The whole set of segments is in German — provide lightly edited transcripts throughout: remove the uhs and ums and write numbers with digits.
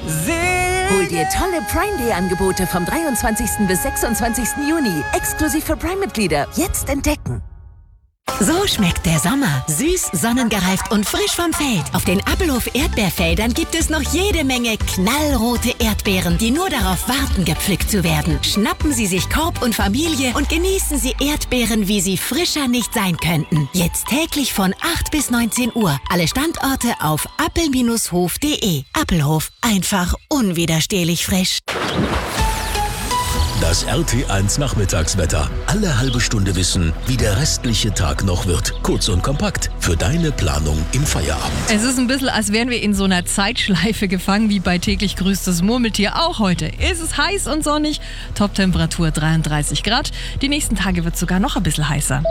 Hol dir tolle Prime Day Angebote vom 23. bis 26. Juni. Exklusiv für Prime-Mitglieder. Jetzt entdecken. So schmeckt der Sommer. Süß, sonnengereift und frisch vom Feld. Auf den Appelhof Erdbeerfeldern gibt es noch jede Menge knallrote Erdbeeren, die nur darauf warten, gepflückt zu werden. Schnappen Sie sich Korb und Familie und genießen Sie Erdbeeren, wie sie frischer nicht sein könnten. Jetzt täglich von 8 bis 19 Uhr. Alle Standorte auf appel-hof.de. Appelhof. Einfach unwiderstehlich frisch. Das RT1 Nachmittagswetter. Alle halbe Stunde wissen, wie der restliche Tag noch wird. Kurz und kompakt für deine Planung im Feierabend. Es ist ein bisschen, als wären wir in so einer Zeitschleife gefangen, wie bei täglich grüßt das Murmeltier. Auch heute ist es heiß und sonnig. Toptemperatur 33 Grad. Die nächsten Tage wird es sogar noch ein bisschen heißer.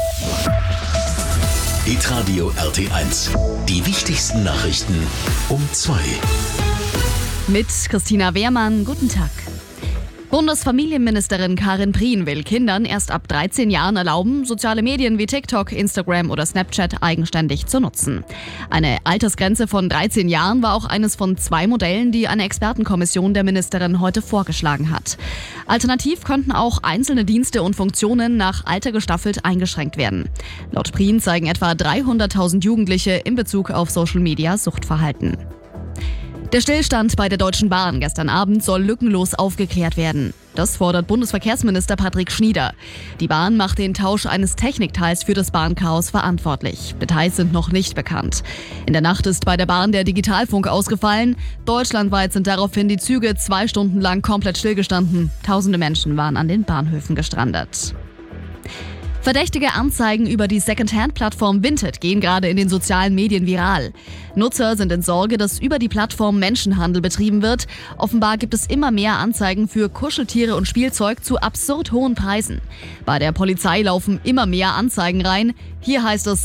Hitradio RT1. Die wichtigsten Nachrichten um 2. Mit Christina Wehrmann, guten Tag. Bundesfamilienministerin Karin Prien will Kindern erst ab 13 Jahren erlauben, soziale Medien wie TikTok, Instagram oder Snapchat eigenständig zu nutzen. Eine Altersgrenze von 13 Jahren war auch eines von 2 Modellen, die eine Expertenkommission der Ministerin heute vorgeschlagen hat. Alternativ könnten auch einzelne Dienste und Funktionen nach Alter gestaffelt eingeschränkt werden. Laut Prien zeigen etwa 300.000 Jugendliche in Bezug auf Social Media Suchtverhalten. Der Stillstand bei der Deutschen Bahn gestern Abend soll lückenlos aufgeklärt werden. Das fordert Bundesverkehrsminister Patrick Schnieder. Die Bahn macht den Tausch eines Technikteils für das Bahnchaos verantwortlich. Details sind noch nicht bekannt. In der Nacht ist bei der Bahn der Digitalfunk ausgefallen. Deutschlandweit sind daraufhin die Züge 2 Stunden lang komplett stillgestanden. Tausende Menschen waren an den Bahnhöfen gestrandet. Verdächtige Anzeigen über die Secondhand-Plattform Vinted gehen gerade in den sozialen Medien viral. Nutzer sind in Sorge, dass über die Plattform Menschenhandel betrieben wird. Offenbar gibt es immer mehr Anzeigen für Kuscheltiere und Spielzeug zu absurd hohen Preisen. Bei der Polizei laufen immer mehr Anzeigen rein. Hier heißt es,